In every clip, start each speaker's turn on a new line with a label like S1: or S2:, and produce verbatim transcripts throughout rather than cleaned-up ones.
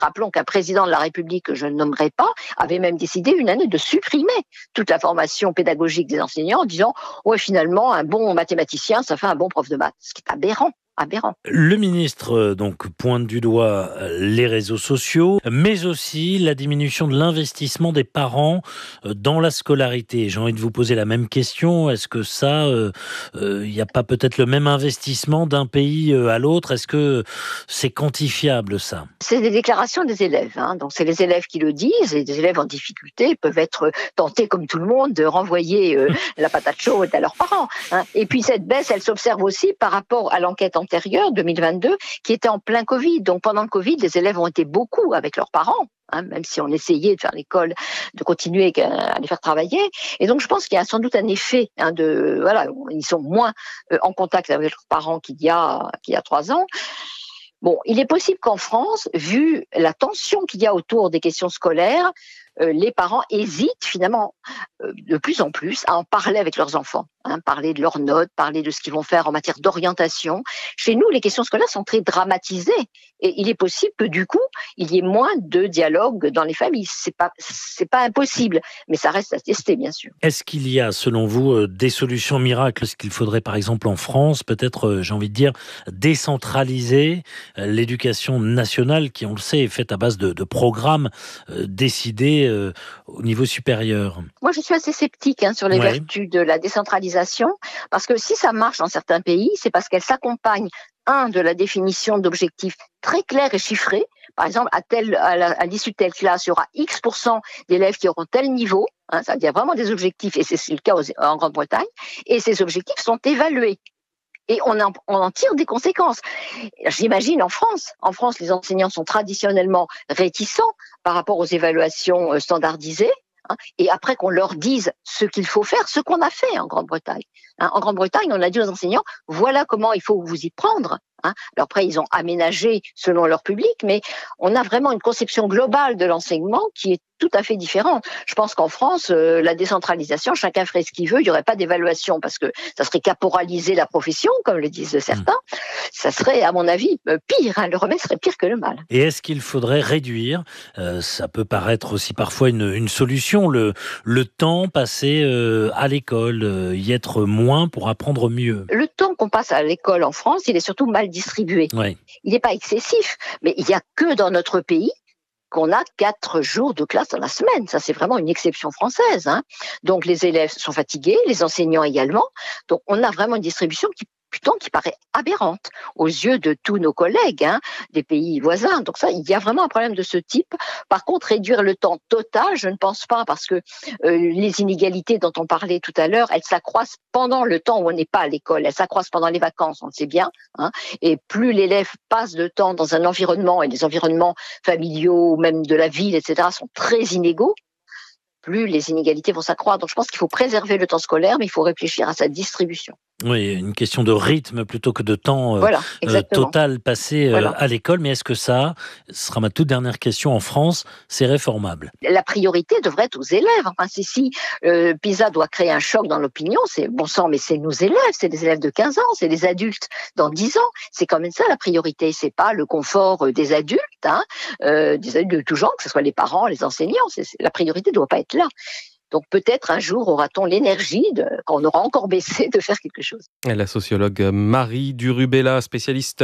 S1: Rappelons qu'un président de la République, que je ne nommerai pas, avait même décidé une année de supprimer toute la formation pédagogique des enseignants en disant « Ouais, finalement, un bon mathématicien, ça fait un bon prof de maths », ce qui est aberrant. Aberrant.
S2: Le ministre donc pointe du doigt les réseaux sociaux, mais aussi la diminution de l'investissement des parents dans la scolarité. J'ai envie de vous poser la même question. Est-ce que ça, il euh, euh, n'y a pas peut-être le même investissement d'un pays à l'autre? Est-ce que c'est quantifiable ça?
S1: C'est des déclarations des élèves, hein. Donc c'est les élèves qui le disent, et des élèves en difficulté peuvent être tentés comme tout le monde de renvoyer euh, la patate chaude à leurs parents, hein. Et puis cette baisse, elle s'observe aussi par rapport à l'enquête antérieure, deux mille vingt-deux, qui était en plein Covid. Donc pendant le Covid, les élèves ont été beaucoup avec leurs parents, hein, même si on essayait de faire l'école, de continuer à les faire travailler. Et donc je pense qu'il y a sans doute un effet, hein, de voilà, ils sont moins euh, en contact avec leurs parents qu'il y a qu'il y a trois ans. Bon, il est possible qu'en France, vu la tension qu'il y a autour des questions scolaires, euh, les parents hésitent finalement euh, de plus en plus à en parler avec leurs enfants, hein, parler de leurs notes, parler de ce qu'ils vont faire en matière d'orientation. Chez nous, les questions scolaires sont très dramatisées et il est possible que du coup, il y ait moins de dialogue dans les familles. C'est pas, c'est pas impossible, mais ça reste à tester, bien sûr.
S2: Est-ce qu'il y a, selon vous, des solutions miracles? Est-ce qu'il faudrait, par exemple, en France, peut-être, j'ai envie de dire, décentraliser l'éducation nationale, qui, on le sait, est faite à base de, de programmes euh, décidés euh, au niveau supérieur?
S1: Moi, je suis assez sceptique hein, sur les
S2: ouais.
S1: vertus de la décentralisation, parce que si ça marche dans certains pays, c'est parce qu'elle s'accompagne, un, de la définition d'objectifs très clairs et chiffrés. Par exemple, à, tel, à, la, à l'issue de telle classe, il y aura X pour cent d'élèves qui auront tel niveau. Hein, ça veut dire vraiment des objectifs, et c'est le cas aux, en Grande-Bretagne, et ces objectifs sont évalués. Et on en, on en tire des conséquences. J'imagine en France. En France, les enseignants sont traditionnellement réticents par rapport aux évaluations standardisées. Hein, et après qu'on leur dise ce qu'il faut faire, ce qu'on a fait en Grande-Bretagne. Hein, en Grande-Bretagne, on a dit aux enseignants, voilà comment il faut vous y prendre. Hein. Alors après, ils ont aménagé selon leur public, mais on a vraiment une conception globale de l'enseignement qui est tout à fait différente. Je pense qu'en France, euh, la décentralisation, chacun ferait ce qu'il veut, il n'y aurait pas d'évaluation parce que ça serait caporaliser la profession, comme le disent certains. Mmh. Ça serait, à mon avis, pire. Hein. Le remède serait pire que le mal.
S2: Et est-ce qu'il faudrait réduire, euh, ça peut paraître aussi parfois une, une solution, le, le temps passé euh, à l'école, euh, y être moins pour apprendre mieux?
S1: Le temps qu'on passe à l'école en France, il est surtout mal distribué.
S2: Ouais.
S1: Il n'est pas excessif, mais il n'y a que dans notre pays qu'on a quatre jours de classe dans la semaine. Ça, c'est vraiment une exception française. Hein. Donc, les élèves sont fatigués, les enseignants également. Donc, on a vraiment une distribution qui Putain, qui paraît aberrante aux yeux de tous nos collègues hein, des pays voisins. Donc ça, il y a vraiment un problème de ce type. Par contre, réduire le temps total, je ne pense pas, parce que euh, les inégalités dont on parlait tout à l'heure, elles s'accroissent pendant le temps où on n'est pas à l'école. Elles s'accroissent pendant les vacances, on le sait bien. Hein, et plus l'élève passe de temps dans un environnement, et les environnements familiaux, même de la ville, et cetera, sont très inégaux, plus les inégalités vont s'accroître. Donc je pense qu'il faut préserver le temps scolaire, mais il faut réfléchir à sa distribution.
S2: Oui, une question de rythme plutôt que de temps euh,
S1: voilà,
S2: euh, total passé euh,
S1: voilà.
S2: à l'école. Mais est-ce que ça, ce sera ma toute dernière question, en France, c'est réformable?
S1: La priorité devrait être aux élèves. Enfin, si, si euh, PISA doit créer un choc dans l'opinion, c'est bon sang, mais c'est nos élèves, c'est des élèves de quinze ans, c'est des adultes dans dix ans. C'est quand même ça la priorité. C'est pas le confort des adultes, hein, euh, des adultes de tout genre, que ce soit les parents, les enseignants. C'est, c'est, la priorité ne doit pas être là. Donc peut-être un jour aura-t-on l'énergie, de, quand on aura encore baissé, de faire quelque chose.
S3: La sociologue Marie Durubella, spécialiste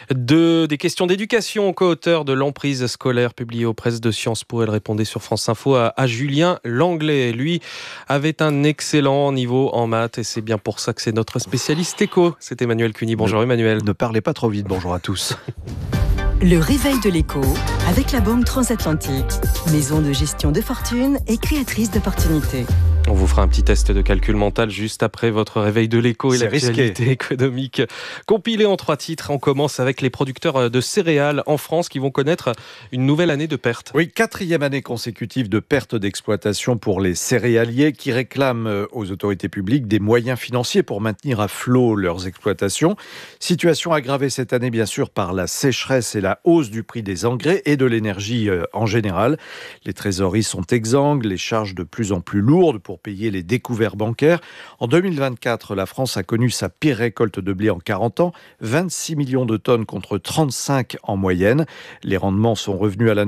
S3: de, des questions d'éducation, co-auteur de L'emprise scolaire, publié aux presses de Sciences Po. Elle répondait sur France Info à, à Julien Langlais. Lui avait un excellent niveau en maths et c'est bien pour ça que c'est notre spécialiste éco. C'est Emmanuel Cuny. Bonjour Emmanuel.
S4: Ne parlez pas trop vite, bonjour à tous.
S5: Le réveil de l'écho avec la Banque Transatlantique, maison de gestion de fortune et créatrice d'opportunités.
S3: On vous fera un petit test de calcul mental juste après votre réveil de l'écho et l'actualité économique. Compilé en trois titres, on commence avec les producteurs de céréales en France qui vont connaître une nouvelle année de pertes.
S4: Oui, quatrième année consécutive de perte d'exploitation pour les céréaliers qui réclament aux autorités publiques des moyens financiers pour maintenir à flot leurs exploitations. Situation aggravée cette année bien sûr par la sécheresse et la hausse du prix des engrais et de l'énergie en général. Les trésoreries sont exsangues, les charges de plus en plus lourdes pour pour payer les découverts bancaires. En deux mille vingt-quatre, la France a connu sa pire récolte de blé en quarante ans, vingt-six millions de tonnes contre trente-cinq en moyenne. Les rendements sont revenus à la